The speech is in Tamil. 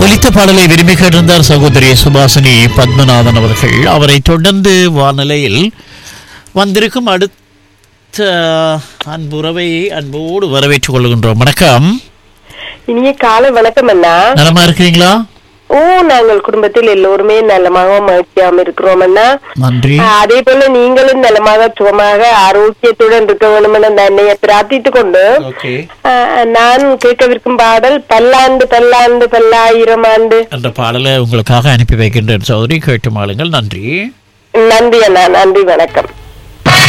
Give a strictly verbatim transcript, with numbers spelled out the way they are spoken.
ஒலித்த பாடலை விரும்பி கேட்டிருந்தார் சகோதரி சுபாசினி பத்மநாதன் அவர்கள். அவரை தொடர்ந்து வானிலையில் வந்திருக்கும் அடுத்த அன்புறவை அன்போடு வரவேற்றுக் கொள்கின்றோம். வணக்கம். இனிய காலை வணக்கம் அண்ணா. நலமா இருக்கிறீங்களா? ஓ, நாங்கள் குடும்பத்தில் எல்லோருமே நலமாக மகிழ்ச்சியாக இருக்கிறோம் அண்ணா. நன்றி. அதே போல நீங்களும் நலமாக சுகமாக ஆரோக்கியத்துடன் இருக்க வேண்டும் என என்னைய பிரார்த்தித்துக் கொண்டு நான் கேட்கவிருக்கும் பாடல் பல்லாண்டு பல்லாண்டு பல்லாயிரம் ஆண்டு என்ற பாடலை உங்களுக்காக அனுப்பி வைக்கின்றேன் சகோதரி. கேட்டு மாளுங்கள். நன்றி. நன்றி அண்ணா. நன்றி, வணக்கம்.